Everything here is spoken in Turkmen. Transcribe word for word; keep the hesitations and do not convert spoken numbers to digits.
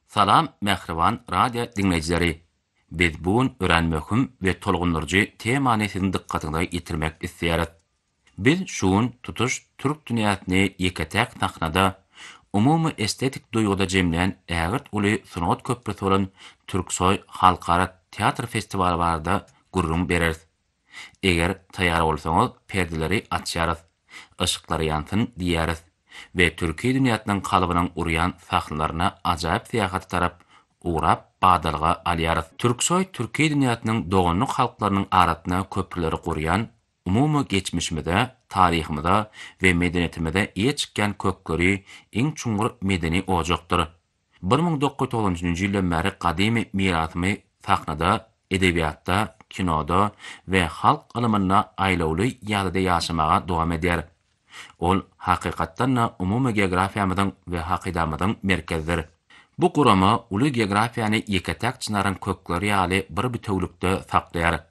Salam mehriban radio dinleyijileri. Biz bugün öğrenmeküm we tolgunlarjy temany sizin dikkatiňize ýetirmek isleýäris. Biz şuň tutuş türk dünýäsini ýeketäk sahnada umumy estetik duýguda jemlän ägirt uly sunat köprüsi bolan Türksoy Halkara Teatr Festivali barada gurrun bereriz. Eger taýýar bolsaňyz perdeleri açýarys, ışıkları ýansyn diýäris we türki dünýäsiniň kalybynyň urýan sahnalaryna ajaýyp syýahat tarap uğrap badalga alýarys. Türksoy türki dünýäsiniň doganlyk halklarynyň arasyna köprüleri gurýan, umumy geçmişimizde, taryhymyzda we medeniýetimizde iýe çykkan kökleri iň çuňgur medeni ojakdyr. bir ming dokuz yüz togsonunçy ýyldan bäri gadymy mirasymy sahnada, edebiýatda, kinoda we halk alymyna aýlawly ýadyda ýaşamaga dowam edýär. Ol hakykatdan umumy geografiýamyzyň we hakydamyzyň merkezdir. Bu gurama uly geografiýany ýeketäk çynaryn kökleri ýaly bir bütewlükde saklaýar.